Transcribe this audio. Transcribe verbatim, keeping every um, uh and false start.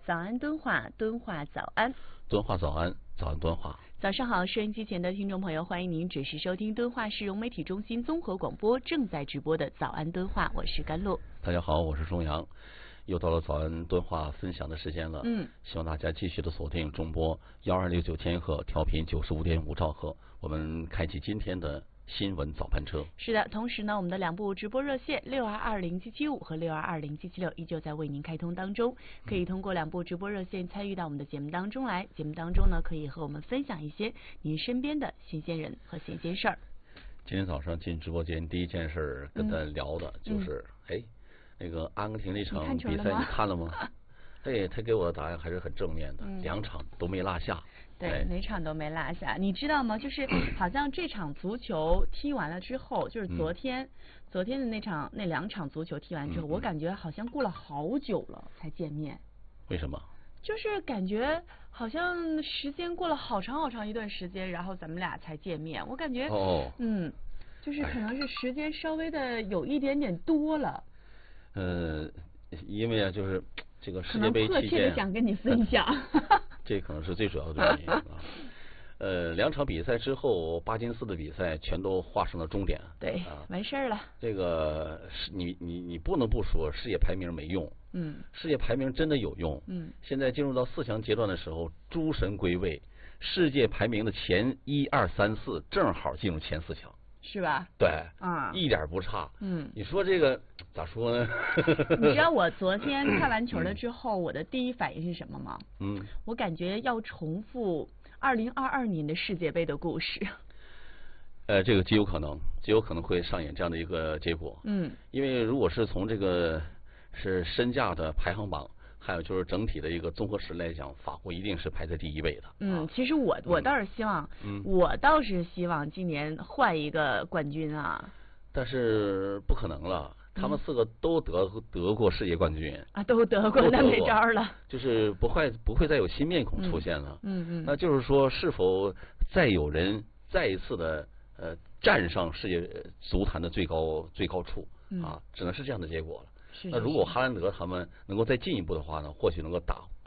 早安敦化，敦化早安， 敦化早安，早安敦化。 早上好，收音机前的听众朋友，欢迎您准时收听敦化市融媒体中心综合广播正在直播的早安敦化，我是甘露。 大家好，我是钟阳。又到了早安敦化分享的时间了， 嗯， 希望大家继续的锁定中波幺二六九千赫，调频九十五点五兆赫，我们开启今天的新闻早班车。 是的，同时呢，我们的两部直播热线六二二零七七五和六二二零七七六依旧在为您开通当中，可以通过两部直播热线参与到我们的节目当中来。节目当中呢，可以和我们分享一些您身边的新鲜人和新鲜事儿。 今天早上进直播间，第一件事跟他聊的就是，哎、嗯，那个阿根廷那场比赛你看了吗？哎，他给我的答案还是很正面的，嗯、两场都没落下。 对，哪场都没落下。你知道吗？就是好像这场足球踢完了之后，就是昨天、嗯、昨天的那场那两场足球踢完之后、嗯，我感觉好像过了好久了才见面。 为什么？ 就是感觉好像时间过了好长好长一段时间，然后咱们俩才见面。我感觉， 哦， 嗯，就是可能是时间稍微的有一点点多了。 呃，因为啊，就是这个世界杯期间， 可能迫切的想跟你分享。 这可能是最主要的原因啊。呃，两场比赛之后，巴金斯的比赛全都画上了终点。 对，啊、完事儿了。 这个是你你你不能不说世界排名没用。 嗯。世界排名真的有用。 嗯。 现在进入到四强阶段的时候，诸神归位，世界排名的前一二三四正好进入前四强。 是吧？ 对。 啊。 一点不差。 嗯。 你说这个咋说呢？ 你知道我昨天看完球了之后，我的第一反应是什么吗？ 嗯。 我感觉要重复二零二二年的世界杯的故事。 呃，这个极有可能，极有可能会上演这样的一个结果。 嗯。 因为如果是从这个是身价的排行榜，还有就是整体的一个综合实力来讲，法国一定是排在第一位的。 嗯，其实我我倒是希望，嗯，我倒是希望今年换一个冠军啊。 但是不可能了。他们四个都得得过世界冠军啊，都得过，那没招了。 就是不会不会再有新面孔出现了。 嗯 嗯, 嗯。 那就是说，是否再有人再一次的呃站上世界足坛的最高最高处、 嗯、 啊，只能是这样的结果了。 是是是。 那如果哈兰德他们能够再进一步的话呢，或许能够打